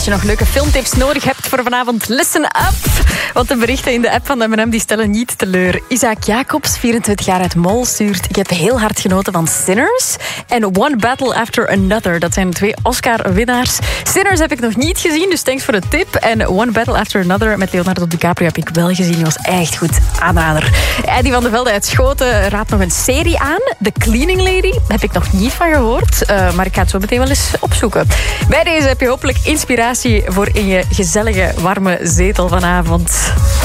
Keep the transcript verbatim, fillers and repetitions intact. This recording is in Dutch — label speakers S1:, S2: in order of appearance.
S1: Als je nog leuke filmtips nodig hebt voor vanavond, listen up. Want de berichten in de app van de M en M die stellen niet teleur. Isaac Jacobs, vierentwintig jaar uit Mol, stuurt: ik heb heel hard genoten van Sinners en One Battle After Another. Dat zijn de twee Oscar-winnaars. Sinners heb ik nog niet gezien, dus thanks voor de tip. En One Battle After Another met Leonardo DiCaprio heb ik wel gezien. Die was echt goed. Aanrader. Eddie van de Velde uit Schoten raadt nog een serie aan. The Cleaning Lady. Daar heb ik nog niet van gehoord. Uh, maar ik ga het zo meteen wel eens opzoeken. Bij deze heb je hopelijk inspiratie voor in je gezellige, warme zetel vanavond.